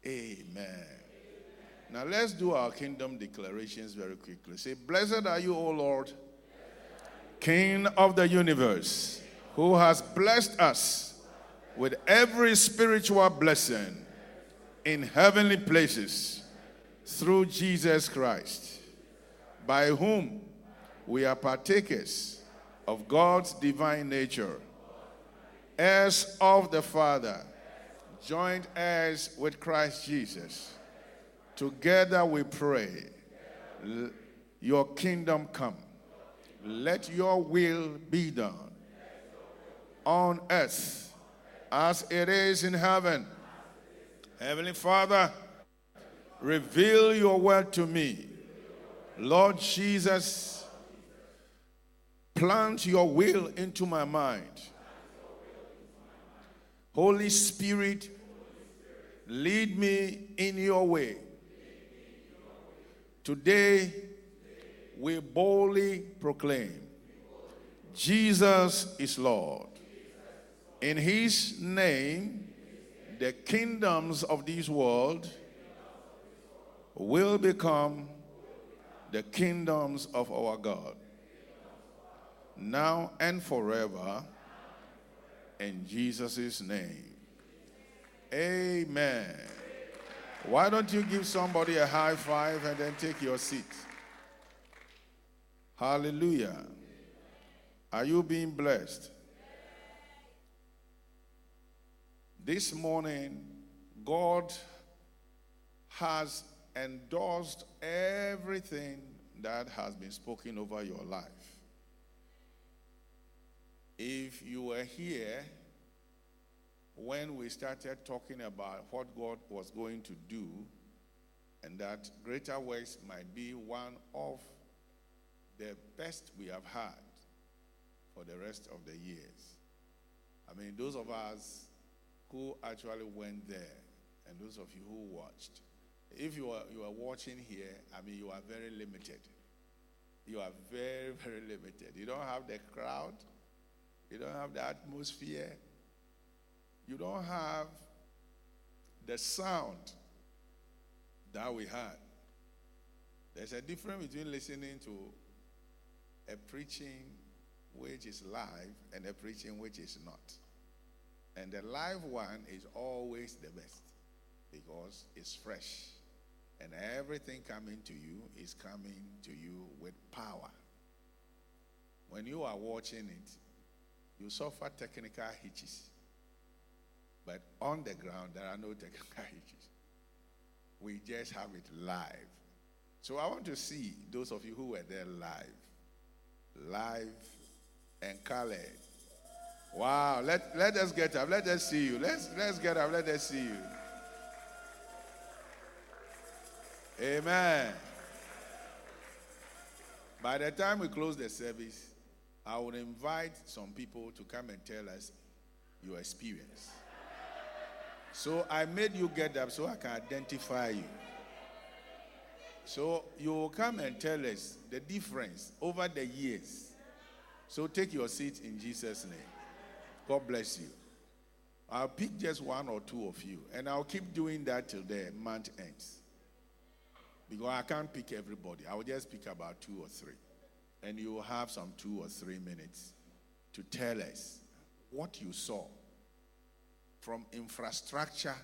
Amen. Now let's do our kingdom declarations very quickly. Say, blessed are you, O Lord, King of the universe, who has blessed us with every spiritual blessing in heavenly places through Jesus Christ, by whom we are partakers of God's divine nature, heirs of the Father, joint heirs with Christ Jesus. Together we pray, your kingdom come. Let your will be done on earth as it is in heaven. Heavenly Father, reveal your word to me. Lord Jesus, plant your will into my mind. Holy Spirit, lead me in your way. Today, we boldly proclaim, Jesus is Lord. In his name, the kingdoms of this world will become the kingdoms of our God, now and forever, in Jesus' name. Amen. Why don't you give somebody a high five and then take your seat? Hallelujah. Are you being blessed? This morning, God has endorsed everything that has been spoken over your life. If you were here when we started talking about what God was going to do, and that greater works might be one of the best we have had for the rest of the years. I mean, those of us who actually went there, and those of you who watched, if you are watching here, I mean, you are very limited. You are very, very limited. You don't have the crowd. You don't have the atmosphere. You don't have the sound that we had. There's a difference between listening to a preaching which is live and a preaching which is not. And the live one is always the best because it's fresh. And everything coming to you is coming to you with power. When you are watching it, you suffer technical hitches. But on the ground, there are no technical hitches. We just have it live. So I want to see those of you who were there live and colored. Wow, let us get up. Let us see you. Let's get up. Let us see you. Amen. By the time we close the service, I would invite some people to come and tell us your experience. So I made you get up so I can identify you. So you will come and tell us the difference over the years. So take your seat in Jesus' name. God bless you. I'll pick just one or two of you, and I'll keep doing that till the month ends. Because I can't pick everybody. I will just pick about 2 or 3. And you will have some 2 or 3 minutes to tell us what you saw. From infrastructure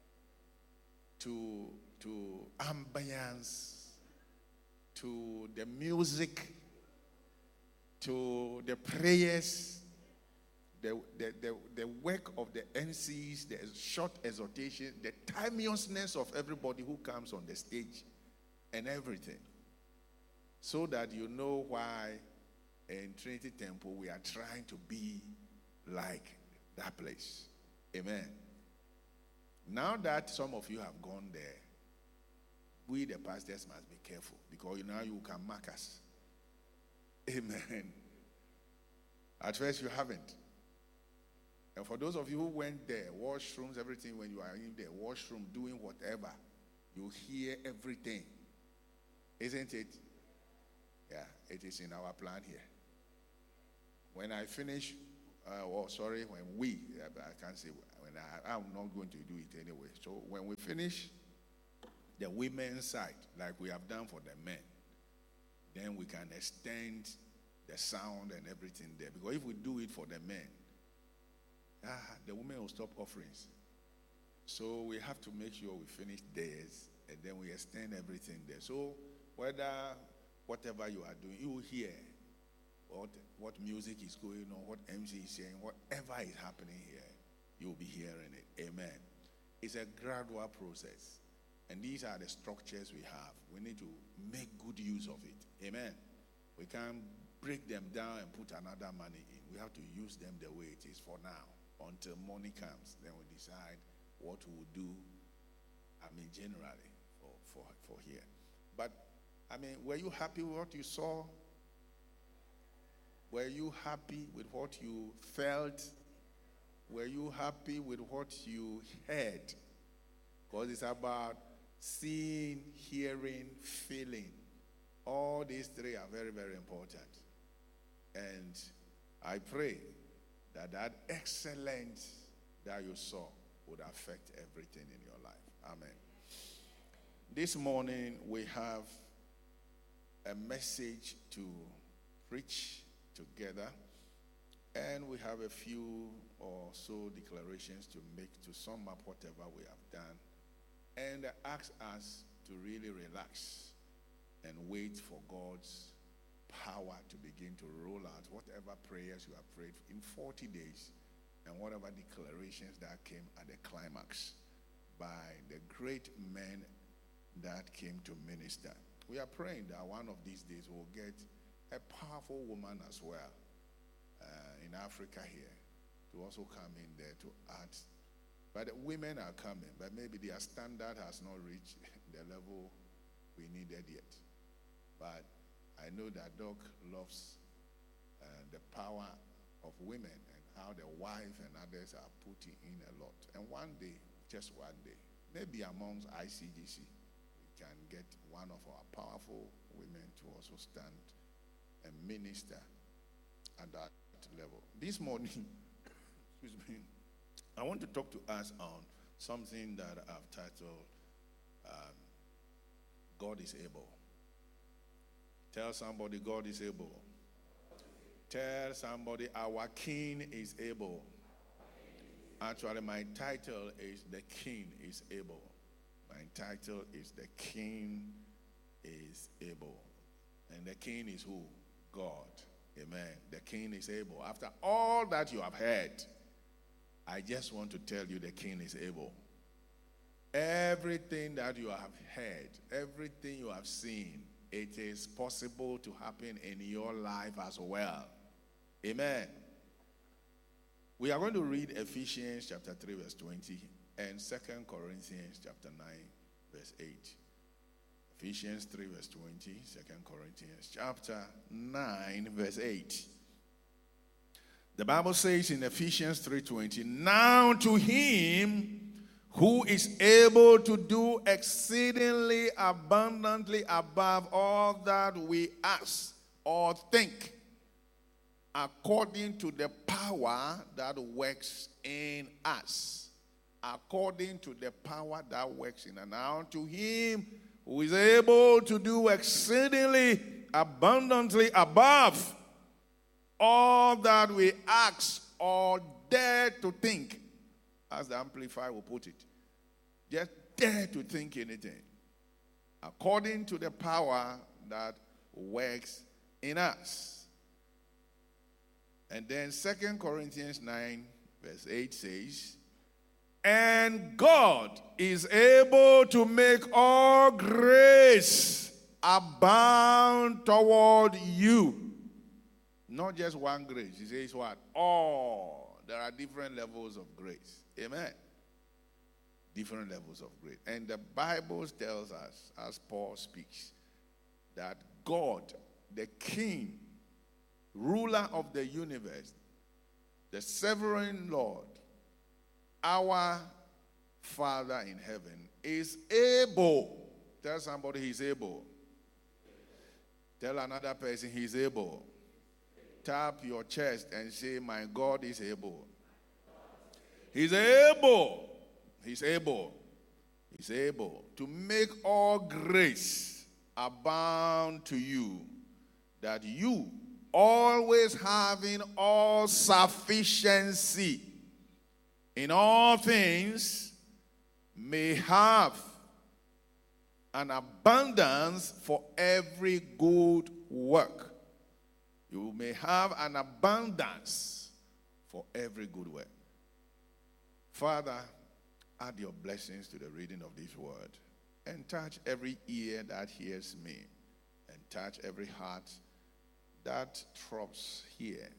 to ambience, to the music, to the prayers, the work of the MCs, the short exhortation, the timeousness of everybody who comes on the stage, and everything. So that you know why in Trinity Temple we are trying to be like that place. Amen. Now that some of you have gone there, we the pastors must be careful because now you can mark us. Amen. At first you haven't. And for those of you who went there, washrooms, everything, when you are in there, washroom, doing whatever, you hear everything. Isn't it? Yeah, it is in our plan here. When I finish when we, I can't say, I'm not going to do it anyway. So when we finish the women's side, like we have done for the men, then we can extend the sound and everything there. Because if we do it for the men, the women will stop offerings. So we have to make sure we finish theirs, and then we extend everything there. So whatever you are doing, you will hear what music is going on, what MC is saying, whatever is happening here, you will be hearing it. Amen. It's a gradual process. And these are the structures we have. We need to make good use of it. Amen. We can't break them down and put another money in. We have to use them the way it is for now. Until money comes, then we decide what we will do, generally for here. But, were you happy with what you saw? Were you happy with what you felt? Were you happy with what you heard? Because it's about seeing, hearing, feeling. All these three are very, very important. And I pray that excellence that you saw would affect everything in your life. Amen. This morning we have a message to preach together, and we have a few or so declarations to make to sum up whatever we have done, and ask us to really relax and wait for God's power to begin to roll out whatever prayers you have prayed in 40 days and whatever declarations that came at the climax by the great men that came to minister. We are praying that one of these days we'll get a powerful woman as well in Africa here to also come in there to add. But the women are coming, but maybe their standard has not reached the level we needed yet. But I know that Doc loves the power of women and how the wife and others are putting in a lot. And one day, just one day, maybe amongst ICGC, we can get one of our powerful women to also stand and minister at that level. This morning, excuse me, I want to talk to us on something that I've titled, God is able. Tell somebody, God is able. Tell somebody, our King is able. Actually, my title is The King is Able. My title is The King is Able. And the King is who? God. Amen. The King is able. After all that you have heard, I just want to tell you the King is able. Everything that you have heard, everything you have seen, it is possible to happen in your life as well. Amen. We are going to read Ephesians chapter 3 verse 20 and 2 Corinthians chapter 9 verse 8. Ephesians 3 verse 20, 2 Corinthians chapter 9 verse 8. The Bible says in Ephesians 3:20, now to him who is able to do exceedingly abundantly above all that we ask or think, according to the power that works in us. According to the power that works in us. Now to him who is able to do exceedingly abundantly above all that we ask or dare to think, as the Amplifier will put it. Just dare to think anything. According to the power that works in us. And then 2 Corinthians 9 verse 8 says, and God is able to make all grace abound toward you. Not just one grace. He says what? All. There are different levels of grace. Amen. Different levels of grace. And the Bible tells us, as Paul speaks, that God, the King, ruler of the universe, the sovereign Lord, our Father in heaven, is able. Tell somebody he's able. Tell another person he's able. tap your chest and say, my God is able. He's able. He's able. He's able to make all grace abound to you, that you, always having all sufficiency in all things, may have an abundance for every good work. You may have an abundance for every good work. Father, add your blessings to the reading of this word, and touch every ear that hears me, and touch every heart that throbs here,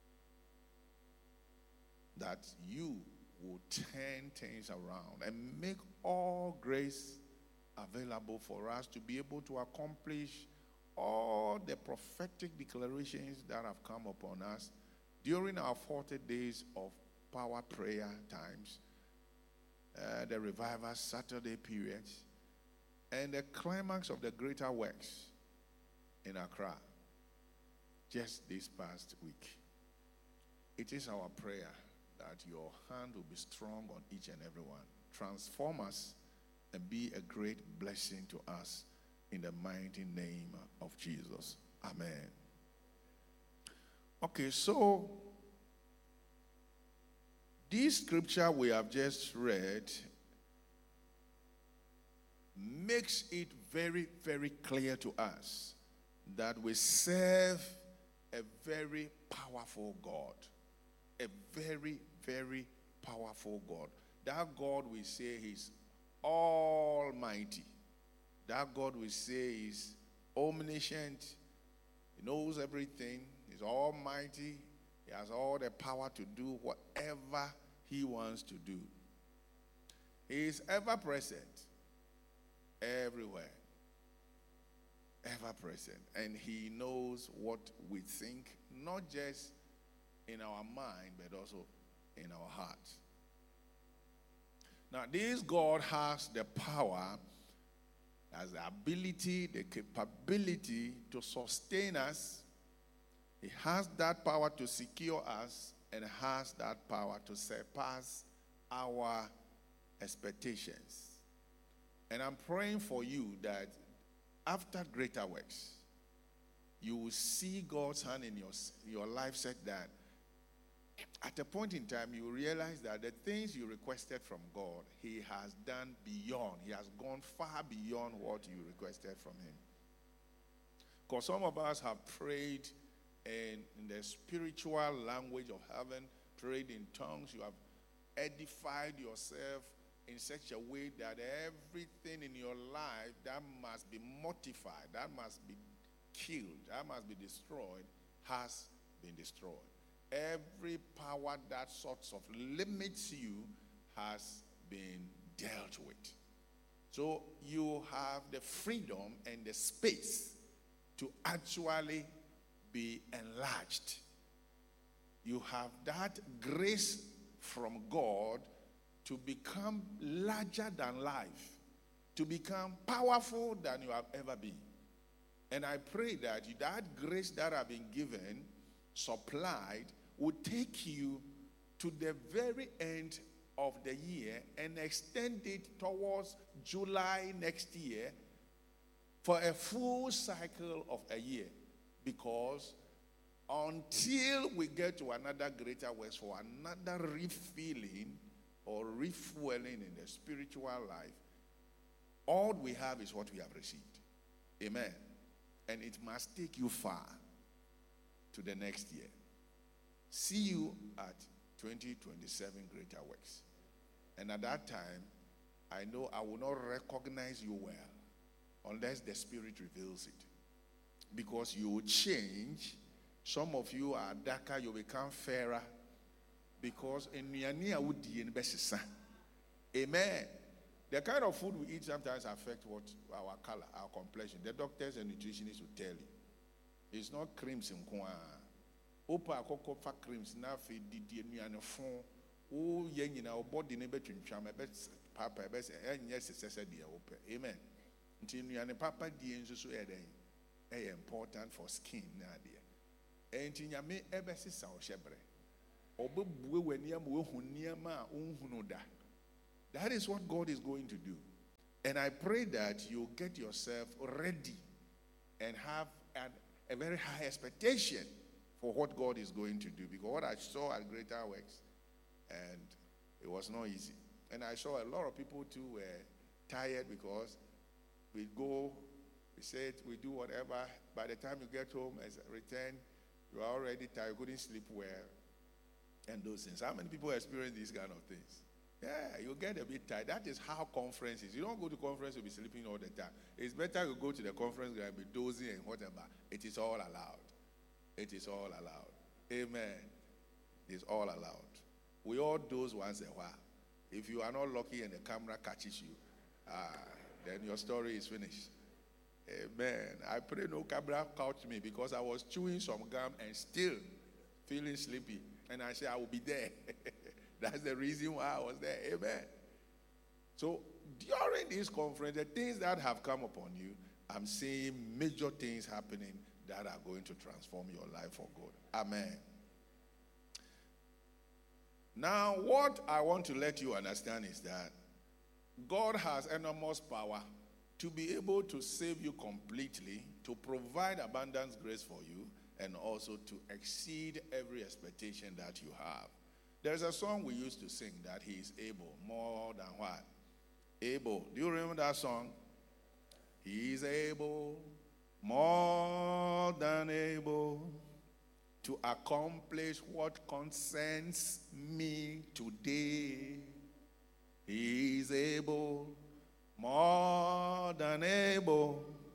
that you will turn things around and make all grace available for us to be able to accomplish all the prophetic declarations that have come upon us during our 40 days of power prayer times, the revival Saturday periods, and the climax of the greater works in Accra just this past week. It is our prayer that your hand will be strong on each and every one. Transform us and be a great blessing to us in the mighty name of Jesus. Amen. Okay, so this scripture we have just read makes it very, very clear to us that we serve a very powerful God. A very, very powerful God. That God we say is almighty. That God we say is omniscient. He knows everything. He's almighty. He has all the power to do whatever he wants to do. He is ever present, everywhere, ever present. And he knows what we think, not just in our mind, but also in our hearts. Now, this God has the power, has the ability, the capability to sustain us. He has that power to secure us, and has that power to surpass our expectations. And I'm praying for you that after greater works, you will see God's hand in your life such that at a point in time you will realize that the things you requested from God, he has done beyond. He has gone far beyond what you requested from him. Because some of us have prayed in the spiritual language of heaven, prayed in tongues. You have edified yourself in such a way that everything in your life that must be mortified, that must be killed, that must be destroyed, has been destroyed. Every power that sorts of limits you has been dealt with. So you have the freedom and the space to actually be enlarged. You have that grace from God to become larger than life, to become powerful than you have ever been. And I pray that that grace that I've been given, supplied, will take you to the very end of the year and extend it towards July next year for a full cycle of a year. Because until we get to another greater works, for another refilling or refueling in the spiritual life, all we have is what we have received. Amen. And it must take you far to the next year. See you at 2027 greater works. And at that time, I know I will not recognize you well unless the Spirit reveals it. Because you will change. Some of you are darker, you become fairer. Because amen. The kind of food we eat sometimes affects what our color, our complexion. The doctors and nutritionists will tell you. It's not creams in kwa. Opa akoko fa creams na fe didi enuane fon. O ye nyina obody ne betwentwam ebe papa ebe se enye sesese de ope. Amen. Nti enuane papa die nso so eden. Important for skin na de. enti nyame ebesisa wo hyebre obebue w'aniam wohu niam a unhunu da. That is what God is going to do. And I pray that you get yourself ready and have a very high expectation for what God is going to do. Because what I saw at Greater Works, and it was not easy. And I saw a lot of people too were tired because we go, we said, we do whatever. By the time you get home as a return, you are already tired, you couldn't sleep well, and those things. How many people experience these kind of things? Yeah, you get a bit tired. That is how conference is. You don't go to conference, you'll be sleeping all the time. It's better you go to the conference and be dozing and whatever. It is all allowed. It is all allowed. Amen. It's all allowed. We all doze once in a while. If you are not lucky and the camera catches you, then your story is finished. Amen. I pray no camera caught me because I was chewing some gum and still feeling sleepy. And I said, I will be there. That's the reason why I was there. Amen. So during this conference, the things that have come upon you, I'm seeing major things happening that are going to transform your life for good. Amen. Now, what I want to let you understand is that God has enormous power to be able to save you completely, to provide abundant grace for you, and also to exceed every expectation that you have. There's a song we used to sing that he is able, more than what? Able. Do you remember that song? He is able, more than able, to accomplish what concerns me today. He is able, more than able,